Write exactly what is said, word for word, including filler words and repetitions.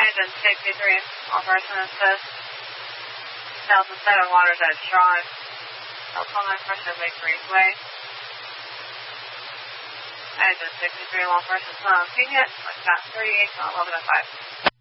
Engine sixty-three, operation assist. two thousand seven Water's Edge Drive. Alpine Pressure Big Breezeway. Engine sixty-three, long person, sun, Phoenix, like that three, eleven and five.